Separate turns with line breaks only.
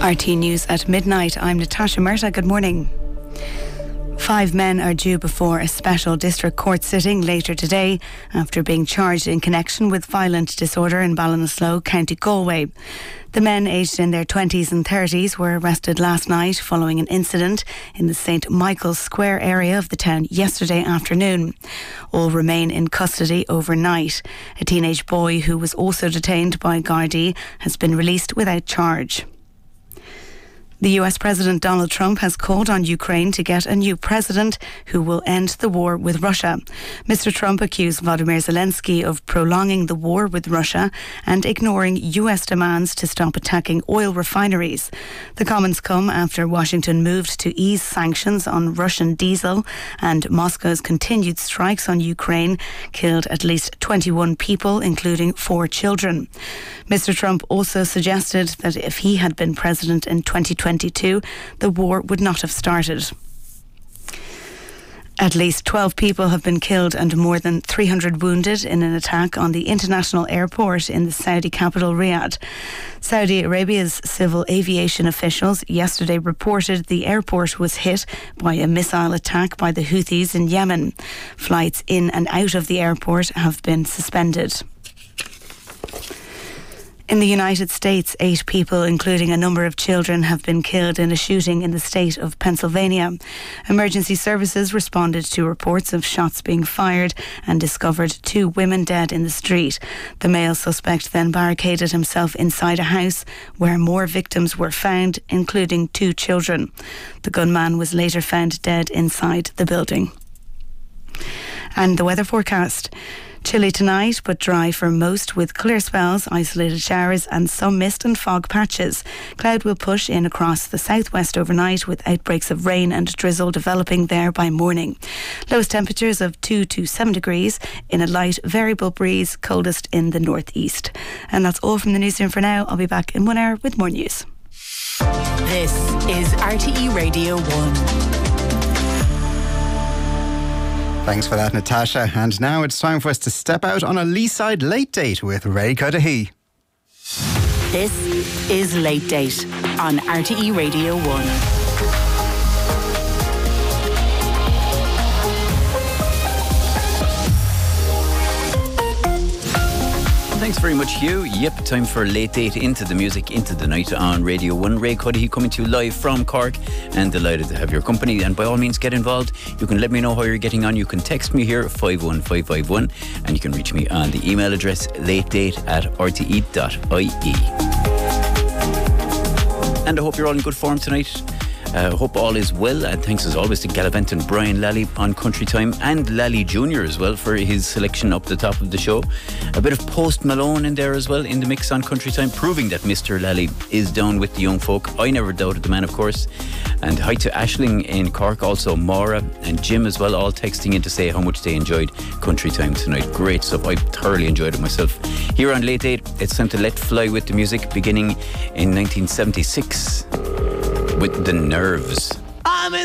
RT News at midnight. I'm Natasha Murtagh. Good morning. 5 men are due before a special district court sitting later today after being charged in connection with violent disorder in Ballinasloe, County Galway. The men, aged in their 20s and 30s, were arrested last night following an incident in the St Michael's Square area of the town yesterday afternoon. All remain in custody overnight. A teenage boy who was also detained by Gardaí has been released without charge. The US President Donald Trump has called on Ukraine to get a new president who will end the war with Russia. Mr. Trump accused Volodymyr Zelensky of prolonging the war with Russia and ignoring US demands to stop attacking oil refineries. The comments come after Washington moved to ease sanctions on Russian diesel, and Moscow's continued strikes on Ukraine killed at least 21 people, including 4 children. Mr. Trump also suggested that if he had been president in 2022, the war would not have started. At least 12 people have been killed and more than 300 wounded in an attack on the international airport in the Saudi capital Riyadh. Saudi Arabia's civil aviation officials yesterday reported the airport was hit by a missile attack by the Houthis in Yemen. Flights in and out of the airport have been suspended. In the United States, 8 people, including a number of children, have been killed in a shooting in the state of Pennsylvania. Emergency services responded to reports of shots being fired and discovered 2 women dead in the street. The male suspect then barricaded himself inside a house where more victims were found, including 2 children. The gunman was later found dead inside the building. And the weather forecast. Chilly tonight, but dry for most, with clear spells, isolated showers and some mist and fog patches. Cloud will push in across the southwest overnight, with outbreaks of rain and drizzle developing there by morning. Lowest temperatures of 2 to 7 degrees in a light variable breeze, coldest in the northeast. And that's all from the newsroom for now. I'll be back in 1 hour with more news.
This is RTE Radio 1.
Thanks for that, Natasha. And now it's time for us to step out on a Leeside late date with Ray Cudahy.
This is Late Date on RTE Radio 1.
Thanks very much, Hugh. Yep, time for a late date into the music, into the night on Radio 1. Ray Cudahy coming to you live from Cork, and delighted to have your company. And by all means, get involved. You can let me know how you're getting on. You can text me here, 51551, and you can reach me on the email address latedate@rte.ie. And I hope you're all in good form tonight. Hope all is well, and thanks as always to Gallivant and Brian Lally on Country Time, and Lally Jr. as well for his selection up the top of the show. A bit of Post Malone in there as well in the mix on Country Time, proving that Mr. Lally is down with the young folk. I never doubted the man, of course. And hi to Aisling in Cork, also Maura and Jim as well, all texting in to say how much they enjoyed Country Time tonight. Great stuff. I thoroughly enjoyed it myself. Here on Late 8, it's time to let fly with the music, beginning in 1976 with The Nerves.